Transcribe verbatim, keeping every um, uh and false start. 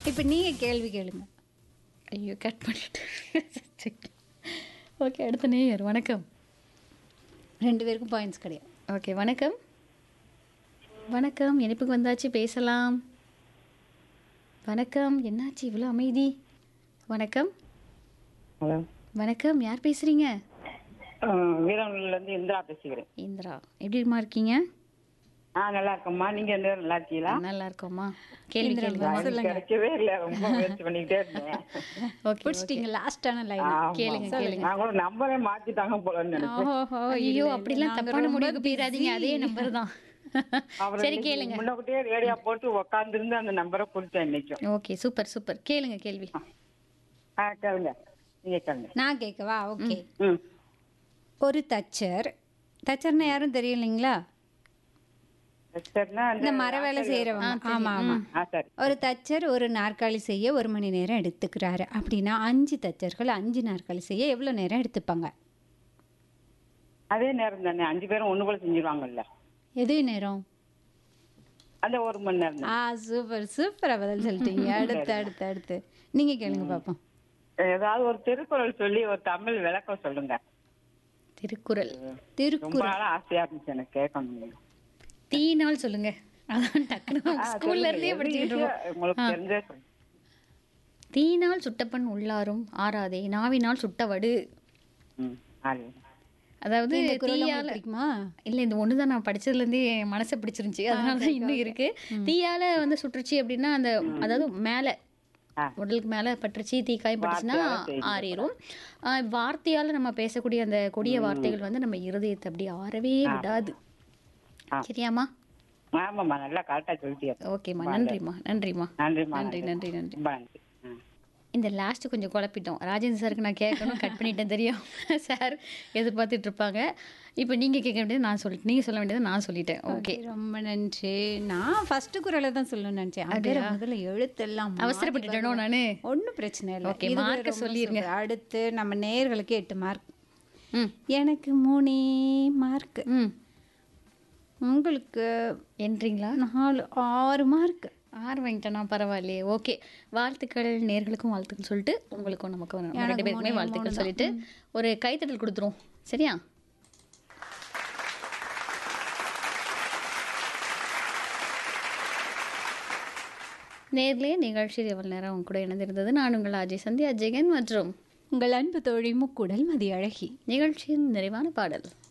இப்போ நீங்க கேள்வி கேளுங்க. ஐயோ கட் பண்ணிட்டு. ஓகே அடுத்த நேயர் வணக்கம். ரெண்டு பேருக்கும் பாயிண்ட்ஸ் கிடையாது. ஓகே வணக்கம். வணக்கம் இணைப்புக்கு வந்தாச்சு பேசலாம். வணக்கம் என்னாச்சு இவ்வளோ அமைதி? வணக்கம். ஹலோ வணக்கம் யார் பேசுறீங்க? வீரன்லேருந்து இந்திரா பேசுகிறேன். இந்திரா எப்படிமா இருக்கீங்க? ஆ நல்லா இருக்கம்மா. நீங்க ரெண்டு பேரும் நல்லா இருக்கீங்களா? நல்லா இருக்கோமா. கேள்வி கேளுங்க. line கிடைக்கவே இல்லை, ரொம்ப முயற்சி பண்ணிக்கிட்டே இருந்தேன். Okay பிடிச்சிட்டீங்க லாஸ்டான line. ஆமா. கேளுங்க கேளுங்க. நான் கூட நம்பரே மாத்திட்டாங்க போலன்னு நினைச்சேன். ஓஹோ ஐயோ அப்படிலாம் தப்பான முடிவுக்கு போயிடாதீங்க, அதே நம்பர் தான். அப்புறம் சரி இன்னைக்கு கேளுங்க. முன்னக்கூட்டியே ரேடியா போட்டு உட்காந்துருந்து அந்த நம்பரை கொடுத்தேன் இன்னைக்கும். Okay super super. கேளுங்க கேள்வி. ஆ கேளுங்க, நீங்க கேளுங்க. நான் கேட்கவா? ஓகே. ம் ஒரு தச்சர், தச்சர்னா யாரும் தெரியலைங்களா? சரிண்ணா, இந்த மர வேலை செய்யறவங்க. ஆமா ஆமா. ஆ சரி. ஒரு தச்சர் ஒரு நாற்காலி செய்ய ஒரு மணி நேரம் எடுத்துக்கிறாரு அப்படின்னா அஞ்சு தச்சர்கள் அஞ்சு நாற்காலி செய்ய எவ்வளவு நேரம் எடுத்துப்பாங்க? அதே நேரம் தானே, அஞ்சு பேரும் ஒண்ணு போல செஞ்சிருவாங்கல்ல. எது நேரம்? அந்த ஒரு மணி நேரம் தான். ஆ சூப்பர் சூப்பரா பதில் சொல்லிட்டீங்க. அடுத்து அடுத்து அடுத்து நீங்க கேளுங்க பாப்போம். ஏதாவது ஒரு திருக்குறள் சொல்லி ஒரு தமிழ் விளக்கம் சொல்லுங்க. திருக்குறள். ரொம்ப திருக்குறள். நாளா ஆசையா இருந்துச்சு எனக்கு கேட்கணும். தீனால் சொல்லுங்க. அதான் டக்குனு ஆ, ஸ்கூல்ல இருந்தே சொல்லுங்க. படிச்சுட்டு easy-ஆ இருக்கோம். உங்களுக்கு தெரிஞ்சே சொல்லுங்க. தீனால் சுட்டப்பன் உள்ளாரும் ஆறாதே நாவினால் சுட்டவடு. ம், ஆளு. அதாவது இந்த குறள் உங்களுக்கு தீயால பிடிக்குமா? இல்ல இந்த ஒன்று தான் நான் படிச்சதுல இருந்தே என் மனசை பிடிச்சிருந்துச்சு, அதனால தான் இன்னும் இருக்கு. தீயால வந்து சுற்றுச்சு அப்படின்னா அந்த அதாவது மேல ஆ. உடலுக்கு மேல பட்டுருச்சு, தீக்காயம் பட்டுச்சுன்னா வார்த்தையால செய்தி ஆறிரும். ஆஹ் வார்த்தையால நம்ம பேசக்கூடிய அந்த கொடிய வார்த்தைகள் வந்து நம்ம இருதயத்தை அப்படி ஆறவே விடாது. ஆ. சரியாம்மா? ஆமாம்மா, நல்லா கரெக்டா சொல்லிட்டீங்க. ஓகேம்மா, நன்றிம்மா நன்றிம்மா. நன்றிம்மா. நன்றி நன்றி நன்றி. ரொம்ப நன்றி. ஆ. இந்த லாஸ்ட் கொஞ்சம் குழப்பிட்டோம். ராஜேந்திர சாருக்கு நான் கேட்கணும், கட் பண்ணிட்டேன் தெரியும். சார் எதிர்பார்த்துட்டு இருப்பாங்க. இப்போ நீங்க கேட்க வேண்டியது நான் சொல்லிட்டு, நீங்க சொல்ல வேண்டியது நான் சொல்லிட்டேன். ஓகே ரொம்ப நன்றி. நான் ஃபர்ஸ்ட் குறளை தான் சொல்லணும்னு நினைச்சேன். அப்படியே முதல்ல எழுத்தெல்லாம் அவசரப்பட்டுட்டேனோ நானு? ஒன்றும் பிரச்சனை இல்லை. Okay, இது mark ரொம்ப சொல்லிருங்க. super. அடுத்து நம்ம நேயர்களுக்கு எட்டு மார்க், ம் எனக்கு மூணே மார்க், ம் உங்களுக்கு என்றீங்களா? நாலு ஆறு மார்க். ஆறு வாங்கிட்டேனா? பரவாயில்லையே. ஓகே வாழ்த்துக்கள், நேர்களுக்கும் வாழ்த்துக்கள் சொல்லிட்டு உங்களுக்கும் நமக்கும் நம்ம ரெண்டு பேருக்குமே வாழ்த்துக்கள் சொல்லிட்டு ஒரு கைத்தட்டல் கொடுத்துரும். சரியா? நேர்லயே நிகழ்ச்சியில் எவ்வளவு நேரம் உங்க கூட இணைந்திருந்தது நான் உங்கள் அஜய் சந்தியா ஜெகன் மற்றும் உங்கள் அன்பு தோழி முக்குடல் மதியழகி. நிகழ்ச்சியின் நிறைவான பாடல்.